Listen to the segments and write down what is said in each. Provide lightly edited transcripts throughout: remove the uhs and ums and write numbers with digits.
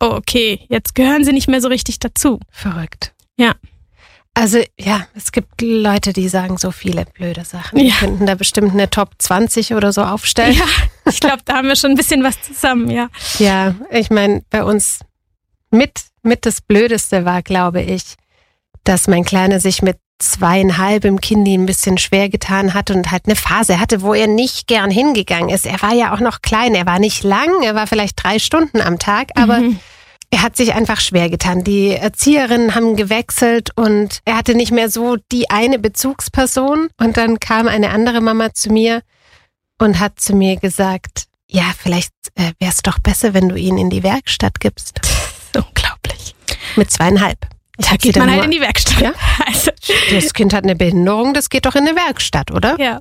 oh okay, jetzt gehören sie nicht mehr so richtig dazu. Verrückt. Ja. Also ja, es gibt Leute, die sagen so viele blöde Sachen. Wir könnten da bestimmt eine Top 20 oder so aufstellen. Ja, ich glaube, da haben wir schon ein bisschen was zusammen, ja. Ja, ich meine, bei uns mit das Blödeste war, glaube ich, dass mein Kleiner sich mit 2,5 im Kindi ein bisschen schwer getan hat und halt eine Phase hatte, wo er nicht gern hingegangen ist. Er war ja auch noch klein, er war nicht lang, er war vielleicht 3 Stunden am Tag, aber er hat sich einfach schwer getan. Die Erzieherinnen haben gewechselt und er hatte nicht mehr so die eine Bezugsperson. Und dann kam eine andere Mama zu mir und hat zu mir gesagt, ja, vielleicht wäre es doch besser, wenn du ihn in die Werkstatt gibst. Unglaublich. Mit 2,5. Da geht man halt in die Werkstatt. Ja? Also, das Kind hat eine Behinderung, das geht doch in eine Werkstatt, oder? Ja.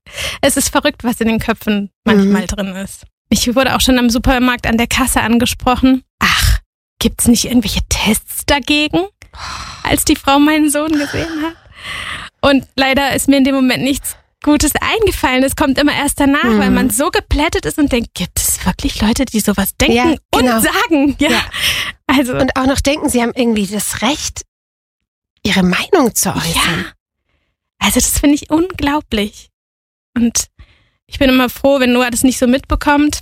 Es ist verrückt, was in den Köpfen manchmal drin ist. Ich wurde auch schon am Supermarkt an der Kasse angesprochen. Ach, gibt's nicht irgendwelche Tests dagegen? Als die Frau meinen Sohn gesehen hat. Und leider ist mir in dem Moment nichts Gutes eingefallen. Es kommt immer erst danach, weil man so geplättet ist und denkt, gibt es wirklich Leute, die sowas denken und sagen? Ja. Also, und auch noch denken, sie haben irgendwie das Recht, ihre Meinung zu äußern. Ja. Also das finde ich unglaublich. Und ich bin immer froh, wenn Noah das nicht so mitbekommt.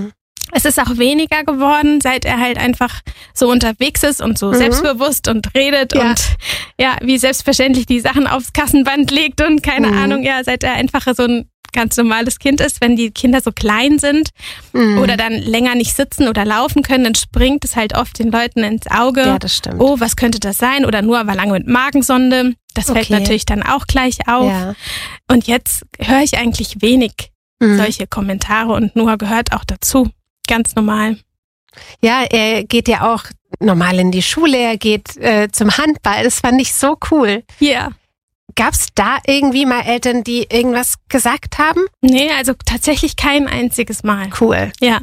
Es ist auch weniger geworden, seit er halt einfach so unterwegs ist und so selbstbewusst und redet und ja, wie selbstverständlich die Sachen aufs Kassenband legt und keine Ahnung, ja, seit er einfach so ein ganz normales Kind ist. Wenn die Kinder so klein sind oder dann länger nicht sitzen oder laufen können, dann springt es halt oft den Leuten ins Auge. Ja, das stimmt. Oh, was könnte das sein? Oder Noah war lange mit Magensonde. Das fällt natürlich dann auch gleich auf. Ja. Und jetzt höre ich eigentlich wenig solche Kommentare und Noah gehört auch dazu. Ganz normal. Ja, er geht ja auch normal in die Schule, er geht zum Handball. Das fand ich so cool. Ja. Gab's da irgendwie mal Eltern, die irgendwas gesagt haben? Nee, also tatsächlich kein einziges Mal. Cool. Ja.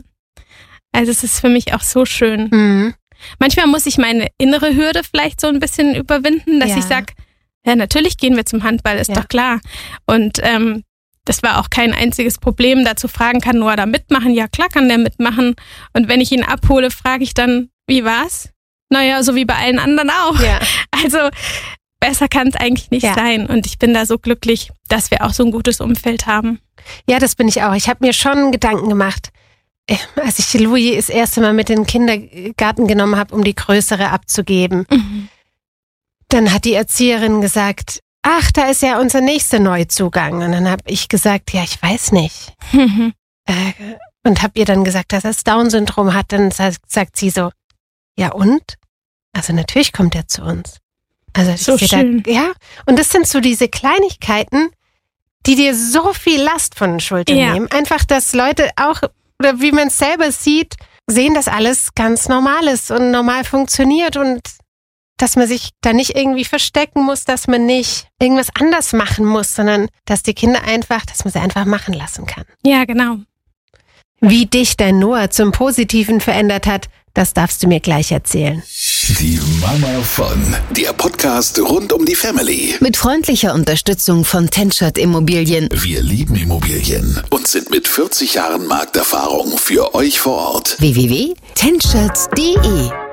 Also es ist für mich auch so schön. Manchmal muss ich meine innere Hürde vielleicht so ein bisschen überwinden, dass ich sage, ja, natürlich gehen wir zum Handball, ist doch klar. Und das war auch kein einziges Problem, da zu fragen, kann Noah da mitmachen? Ja, klar kann der mitmachen. Und wenn ich ihn abhole, frage ich dann, wie war's? Naja, so wie bei allen anderen auch. Ja. Also besser kann es eigentlich nicht sein. Und ich bin da so glücklich, dass wir auch so ein gutes Umfeld haben. Ja, das bin ich auch. Ich habe mir schon Gedanken gemacht, als ich Louis das erste Mal mit in den Kindergarten genommen habe, um die größere abzugeben. Dann hat die Erzieherin gesagt, ach, da ist ja unser nächster Neuzugang. Und dann habe ich gesagt, ja, ich weiß nicht. Und habe ihr dann gesagt, dass er das Down-Syndrom hat. Dann sagt sie so, ja und? Also natürlich kommt er zu uns. Also so schön. Ja, und das sind so diese Kleinigkeiten, die dir so viel Last von den Schultern nehmen. Einfach, dass Leute auch, oder wie man es selber sieht, sehen, dass alles ganz normal ist und normal funktioniert und dass man sich da nicht irgendwie verstecken muss, dass man nicht irgendwas anders machen muss, sondern dass die Kinder einfach, dass man sie einfach machen lassen kann. Ja, genau. Wie dich dein Noah zum Positiven verändert hat, das darfst du mir gleich erzählen. Die Mama von, der Podcast rund um die Family. Mit freundlicher Unterstützung von Tenschert Immobilien. Wir lieben Immobilien und sind mit 40 Jahren Markterfahrung für euch vor Ort. www.tenschert.de